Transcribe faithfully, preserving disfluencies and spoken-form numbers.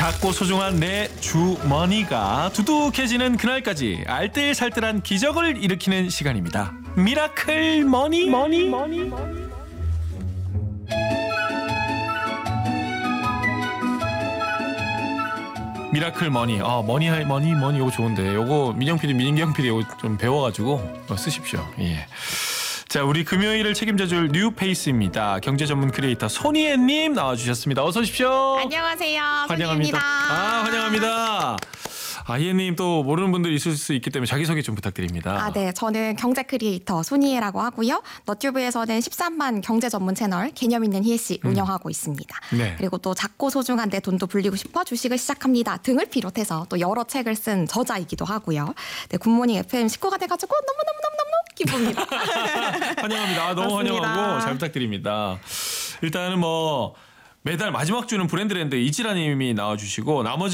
작고 소중한 내 주머니가 두둑해지는 그날까지 알뜰살뜰한 기적을 일으키는 시간입니다. 미라클 머니 머니 머니 미라클 머니. 아, 머니 하이 머니 머니 이거 좋은데. 요거 민영 피디, 민경 피디 이거 좀 배워가지고 쓰십시오. 예. 자, 우리 금요일을 책임져줄 뉴페이스입니다. 경제 전문 크리에이터 손희애님 나와주셨습니다. 어서 오십시오. 안녕하세요. 환영합니다. 손희애입니다. 아, 환영합니다. 아, 희애님 또 모르는 분들이 있을 수 있기 때문에 자기소개 좀 부탁드립니다. 아, 네. 저는 경제 크리에이터 손희애라고 하고요. 너튜브에서는 십삼만 경제 전문 채널 개념 있는 희애씨 음. 운영하고 있습니다. 네. 그리고 또 작고 소중한 내 돈도 불리고 싶어 주식을 시작합니다 등을 비롯해서 또 여러 책을 쓴 저자이기도 하고요. 네, 굿모닝 에프엠 식구가 돼가지고 너무너무너무너무 기쁩니다. 환영합니다. 아, 너무 맞습니다. 환영하고 잘 부탁드립니다. 일단은 뭐 매달 마지막 주는 브랜드랜드 이지라님이 나와주시고 나머지